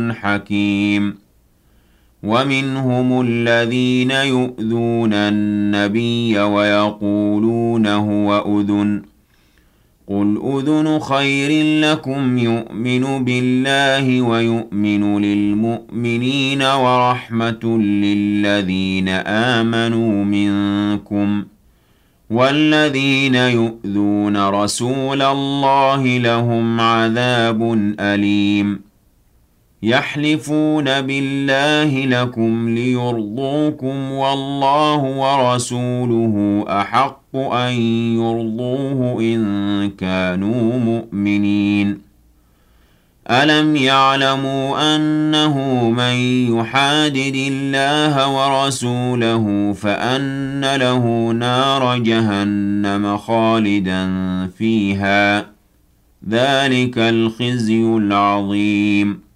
حكيم ومنهم الذين يؤذون النبي ويقولون هو أذن قل أذن خير لكم يؤمن بالله ويؤمن للمؤمنين ورحمة للذين آمنوا منكم والذين يؤذون رسول الله لهم عذاب أليم يحلفون بالله لكم ليرضوكم والله ورسوله أحق أن يرضوه إن كانوا مؤمنين ألم يعلموا أنه من يحادد الله ورسوله فأن له نار جهنم خالدا فيها ذلك الخزي العظيم